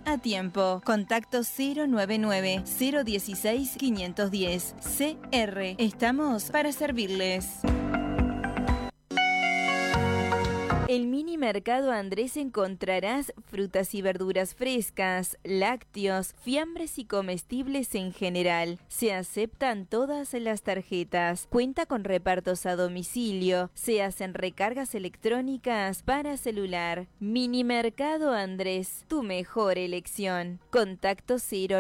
a tiempo. Contacto 099-016-510. CR. Estamos para servirles. En Mini Mercado Andrés encontrarás frutas y verduras frescas, lácteos, fiambres y comestibles en general. Se aceptan todas las tarjetas. Cuenta con repartos a domicilio. Se hacen recargas electrónicas para celular. Mini Mercado Andrés, tu mejor elección. Contacto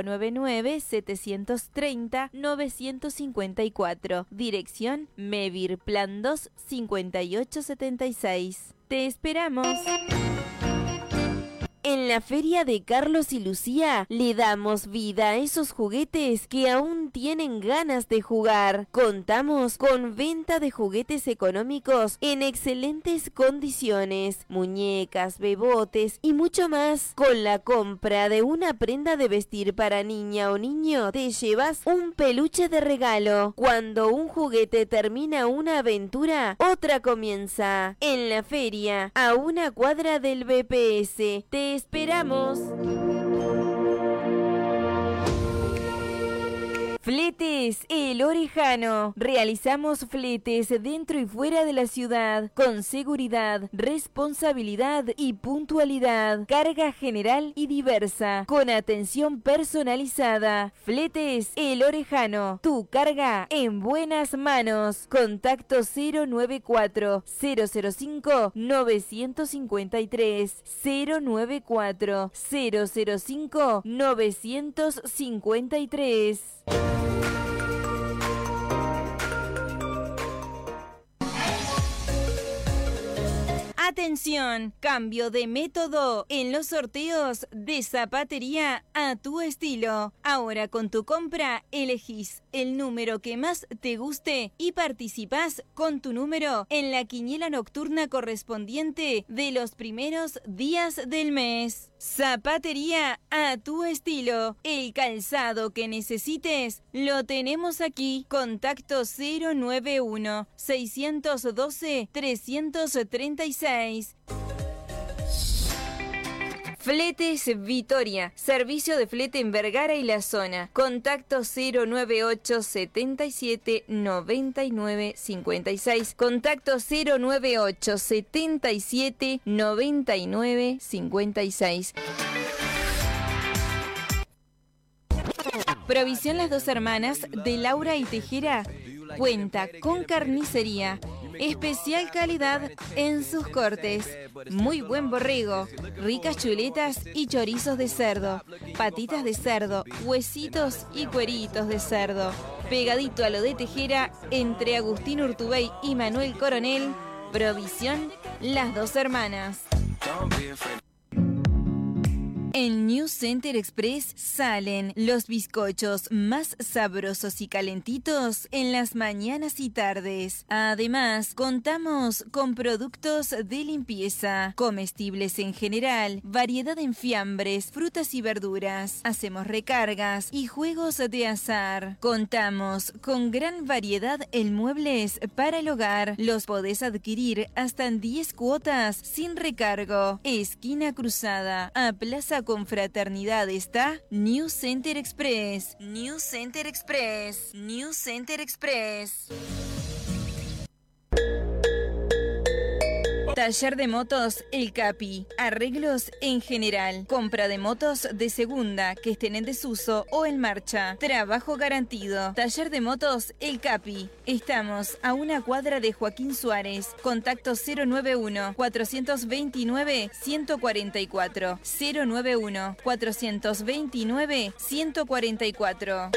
099-730-954. Dirección Mevir Plan 2 5876. ¡Te esperamos! En la feria de Carlos y Lucía le damos vida a esos juguetes que aún tienen ganas de jugar. Contamos con venta de juguetes económicos en excelentes condiciones, muñecas, bebotes y mucho más. Con la compra de una prenda de vestir para niña o niño, te llevas un peluche de regalo. Cuando un juguete termina una aventura, otra comienza. En la feria, a una cuadra del BPS, te esperamos. Fletes El Orejano. Realizamos fletes dentro y fuera de la ciudad con seguridad, responsabilidad y puntualidad. Carga general y diversa con atención personalizada. Fletes El Orejano. Tu carga en buenas manos. Contacto 094-005-953. 094-005-953. Atención, cambio de método en los sorteos de zapatería a tu estilo. Ahora con tu compra elegís el número que más te guste y participás con tu número en la quiniela nocturna correspondiente de los primeros días del mes. Zapatería a tu estilo. El calzado que necesites lo tenemos aquí. Contacto 091-612-336. Fletes Vitoria, servicio de flete en Vergara y la zona. Contacto 098 77 99 56. Contacto 098 77 99 56. Provisión Las Dos Hermanas de Laura y Tejera cuenta con carnicería, especial calidad en sus cortes, muy buen borrego, ricas chuletas y chorizos de cerdo, patitas de cerdo, huesitos y cueritos de cerdo. Pegadito a lo de Tejera, entre Agustín Urtubey y Manuel Coronel, provisión Las Dos Hermanas. En New Center Express salen los bizcochos más sabrosos y calentitos en las mañanas y tardes. Además, contamos con productos de limpieza, comestibles en general, variedad en fiambres, frutas y verduras. Hacemos recargas y juegos de azar. Contamos con gran variedad en muebles para el hogar. Los podés adquirir hasta en 10 cuotas sin recargo. Esquina Cruzada, a Plaza Confraternidad está New Center Express. New Center Express. New Center Express. Taller de motos El Capi. Arreglos en general. Compra de motos de segunda que estén en desuso o en marcha. Trabajo garantido. Taller de motos El Capi. Estamos a una cuadra de Joaquín Suárez. Contacto 091-429-144. 091-429-144.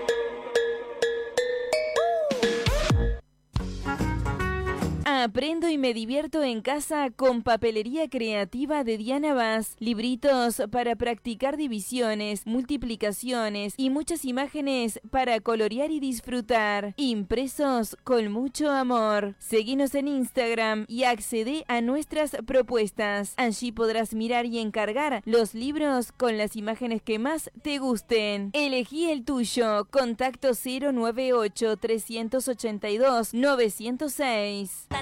Aprendo y me divierto en casa con papelería creativa de Diana Vaz. Libritos para practicar divisiones, multiplicaciones y muchas imágenes para colorear y disfrutar. Impresos con mucho amor. Seguinos en Instagram y accede a nuestras propuestas. Allí podrás mirar y encargar los libros con las imágenes que más te gusten. Elegí el tuyo. Contacto 098 382 906.